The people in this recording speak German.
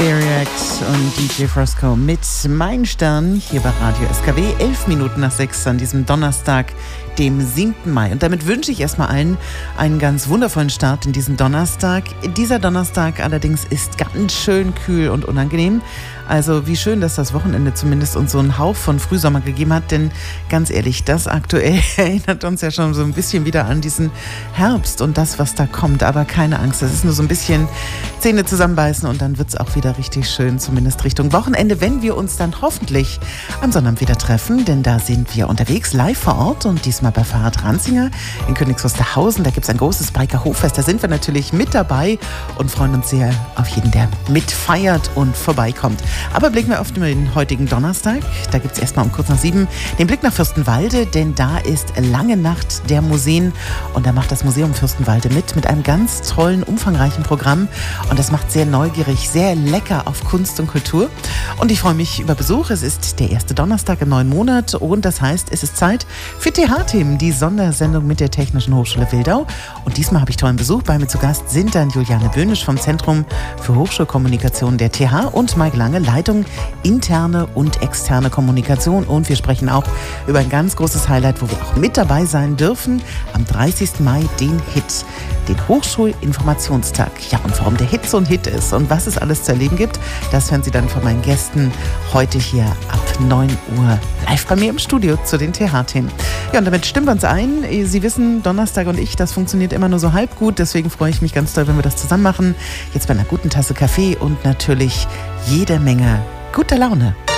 Stereo-X und DJ Frosco mit Mein Stern hier bei Radio SKW. 11 Minuten nach 6 an diesem Donnerstag, dem 7. Mai. Und damit wünsche ich erstmal allen einen ganz wundervollen Start in diesen Donnerstag. Dieser Donnerstag allerdings ist ganz schön kühl und unangenehm. Also wie schön, dass das Wochenende zumindest uns so einen Hauch von Frühsommer gegeben hat, denn ganz ehrlich, das aktuell erinnert uns ja schon so ein bisschen wieder an diesen Herbst und das, was da kommt. Aber keine Angst, das ist nur so ein bisschen Zähne zusammenbeißen und dann wird es auch wieder richtig schön, zumindest Richtung Wochenende, wenn wir uns dann hoffentlich am Sonnabend wieder treffen, denn da sind wir unterwegs, live vor Ort und diesmal bei Fahrrad Ranzinger in Königs Wusterhausen. Da gibt es ein großes Biker-Hochfest, da sind wir natürlich mit dabei und freuen uns sehr auf jeden, der mitfeiert und vorbeikommt. Aber blicken wir auf den heutigen Donnerstag. Da gibt es erstmal um kurz nach 7 den Blick nach Fürstenwalde, denn da ist Lange Nacht der Museen und da macht das Museum Fürstenwalde mit einem ganz tollen, umfangreichen Programm und das macht sehr neugierig, sehr lecker auf Kunst und Kultur. Und ich freue mich über Besuch. Es ist der erste Donnerstag im neuen Monat und das heißt, es ist Zeit für TH-Themen, die Sondersendung mit der Technischen Hochschule Wildau. Und diesmal habe ich tollen Besuch. Bei mir zu Gast sind dann Juliane Böhnisch vom Zentrum für Hochschulkommunikation der TH und Mike Lange, Leitung interne und externe Kommunikation. Und wir sprechen auch über ein ganz großes Highlight, wo wir auch mit dabei sein dürfen. Am 30. Mai den HIT, den Hochschulinformationstag. Ja, und warum der HIT so ein Hit ist und was es alles zu erleben gibt, das hören Sie dann von meinen Gästen heute hier ab 9 Uhr live bei mir im Studio zu den TH-Themen. Ja, und damit stimmen wir uns ein. Sie wissen, Donnerstag und ich, das funktioniert immer nur so halb gut. Deswegen freue ich mich ganz doll, wenn wir das zusammen machen. Jetzt bei einer guten Tasse Kaffee und natürlich jede Menge guter Laune.